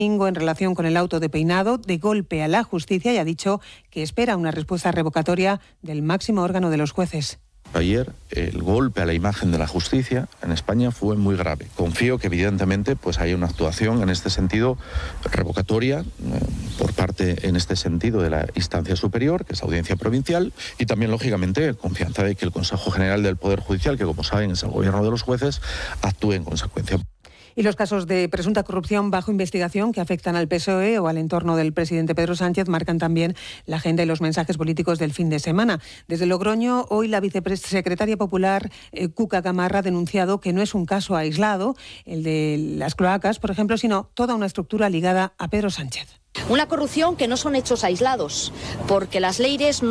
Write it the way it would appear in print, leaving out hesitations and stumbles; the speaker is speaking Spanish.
en relación con el auto de Peinado, de golpe a la justicia, y ha dicho que espera una respuesta revocatoria del máximo órgano de los jueces. Ayer el golpe a la imagen de la justicia en España fue muy grave. Confío que evidentemente haya una actuación en este sentido revocatoria por parte en este sentido de la instancia superior, que es la Audiencia Provincial, y también lógicamente confianza de que el Consejo General del Poder Judicial, que como saben es el gobierno de los jueces, actúe en consecuencia. Y los casos de presunta corrupción bajo investigación que afectan al PSOE o al entorno del presidente Pedro Sánchez marcan también la agenda y los mensajes políticos del fin de semana. Desde Logroño, hoy la vicesecretaria popular Cuca Gamarra ha denunciado que no es un caso aislado, el de las cloacas, por ejemplo, sino toda una estructura ligada a Pedro Sánchez. Una corrupción que no son hechos aislados, porque las leyes